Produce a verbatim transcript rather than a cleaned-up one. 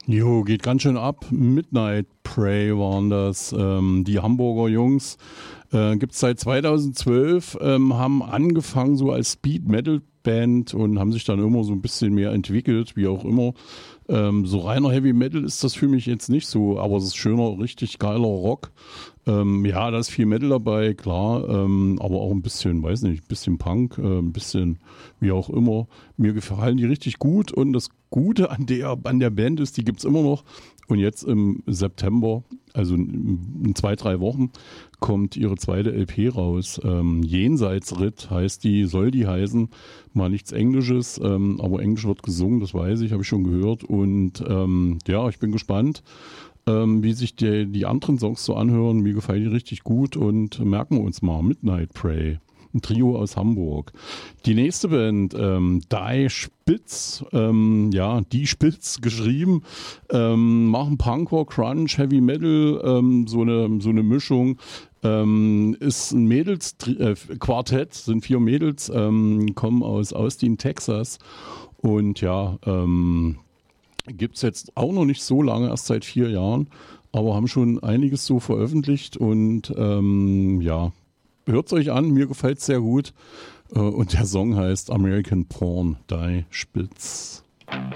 Jo, geht ganz schön ab. Midnight Prey waren das. Ähm, die Hamburger Jungs. Äh, Gibt es seit zweitausendzwölf, ähm, haben angefangen so als Speed-Metal-Band und haben sich dann immer so ein bisschen mehr entwickelt, wie auch immer. Ähm, so reiner Heavy Metal ist das für mich jetzt nicht so, aber es ist schöner, richtig geiler Rock. Ähm, ja, da ist viel Metal dabei, klar, ähm, aber auch ein bisschen, weiß nicht, ein bisschen Punk, äh, ein bisschen wie auch immer. Mir gefallen die richtig gut und das Gute an der, an der Band ist, die gibt es immer noch. Und jetzt im September, also in, in zwei, drei Wochen, kommt ihre zweite L P raus. Ähm, Jenseitsritt heißt die, soll die heißen. Mal nichts Englisches, ähm, aber Englisch wird gesungen, das weiß ich, habe ich schon gehört. Und ähm, ja, ich bin gespannt, ähm, wie sich die, die anderen Songs so anhören. Mir gefallen die richtig gut und merken wir uns mal. Midnight Prey. Ein Trio aus Hamburg. Die nächste Band, ähm, Die Spitz, ähm, ja, die Spitz geschrieben, ähm, machen Punkrock, Crunch, Heavy Metal, ähm, so eine so eine Mischung. Ähm, ist ein Mädels-Quartett, sind vier Mädels, ähm, kommen aus Austin, Texas und ja, ähm, gibt es jetzt auch noch nicht so lange, erst seit vier Jahren, aber haben schon einiges so veröffentlicht und ähm, ja, hört es euch an, mir gefällt es sehr gut. Und der Song heißt American Porn, Die Spitz.